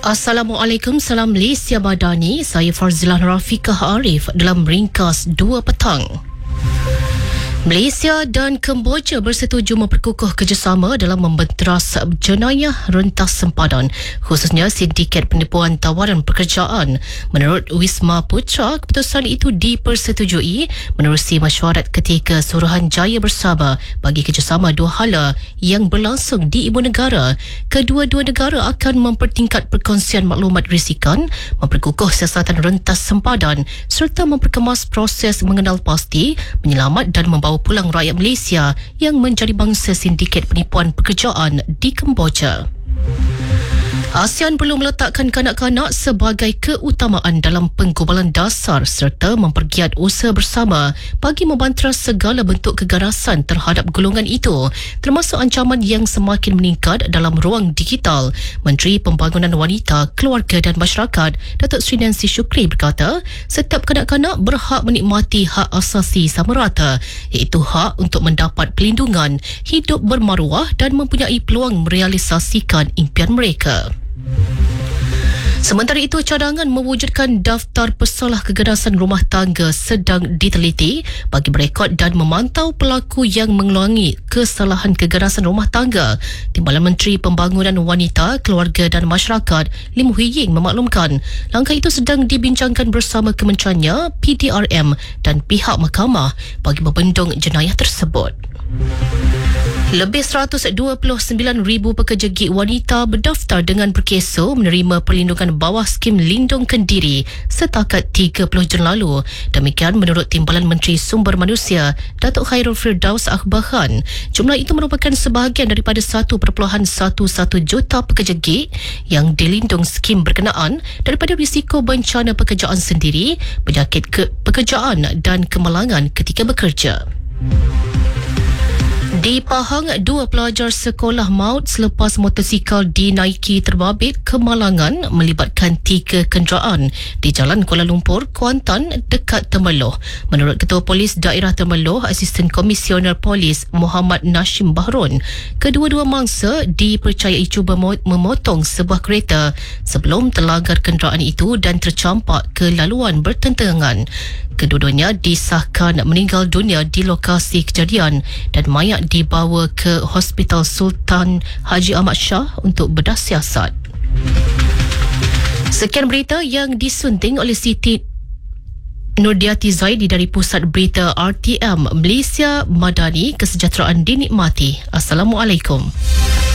Assalamualaikum, salam Malaysia Madani. Saya Farzilah Rafiqah Arif dalam ringkas 2 petang. Malaysia dan Kemboja bersetuju memperkukuh kerjasama dalam membenteras jenayah rentas sempadan, khususnya sindiket penipuan tawaran pekerjaan. Menurut Wisma Putra, keputusan itu dipersetujui menerusi mesyuarat ketika Suruhanjaya Bersama bagi kerjasama dua hala yang berlangsung di ibu negara. Kedua-dua negara akan mempertingkat perkongsian maklumat risikan, memperkukuh siasatan rentas sempadan serta memperkemas proses mengenal pasti, menyelamat dan membawa pulang rakyat Malaysia yang menjadi bangsa sindiket penipuan pekerjaan di Kemboja. ASEAN perlu meletakkan kanak-kanak sebagai keutamaan dalam penggubalan dasar serta mempergiat usaha bersama bagi membanteras segala bentuk keganasan terhadap golongan itu, termasuk ancaman yang semakin meningkat dalam ruang digital. Menteri Pembangunan Wanita, Keluarga dan Masyarakat, Datuk Seri Nancy Shukri berkata, setiap kanak-kanak berhak menikmati hak asasi sama rata, iaitu hak untuk mendapat perlindungan, hidup bermaruah dan mempunyai peluang merealisasikan impian mereka. Sementara itu, cadangan mewujudkan daftar pesalah keganasan rumah tangga sedang diteliti bagi merekod dan memantau pelaku yang mengulangi kesalahan keganasan rumah tangga. Timbalan Menteri Pembangunan Wanita, Keluarga dan Masyarakat, Lim Hui Ying memaklumkan langkah itu sedang dibincangkan bersama kementeriannya, PDRM dan pihak mahkamah bagi membendung jenayah tersebut. Lebih 129,000 pekerja gig wanita berdaftar dengan berkeso menerima perlindungan bawah skim Lindung Kendiri setakat 30 Jun lalu. Demikian menurut Timbalan Menteri Sumber Manusia, Datuk Khairul Firdaus Akbar Khan. Jumlah itu merupakan sebahagian daripada 1.11 juta pekerja gig yang dilindung skim berkenaan daripada risiko bencana pekerjaan sendiri, penyakit pekerjaan dan kemalangan ketika bekerja. Di Pahang, 2 pelajar sekolah maut selepas motosikal dinaiki terbabit kemalangan melibatkan 3 kenderaan di Jalan Kuala Lumpur, Kuantan dekat Temerloh. Menurut Ketua Polis Daerah Temerloh, Asisten Komisioner Polis Muhammad Nashim Bahrun, kedua-dua mangsa dipercayai cuba memotong sebuah kereta sebelum terlanggar kenderaan itu dan tercampak ke laluan bertentangan. Kedua-duanya disahkan meninggal dunia di lokasi kejadian dan mayat dibawa ke Hospital Sultan Haji Ahmad Shah untuk bedah siasat. Sekian berita yang disunting oleh Siti Nurdiati Zaidi dari Pusat Berita RTM Malaysia Madani. Kesejahteraan dinikmati. Assalamualaikum.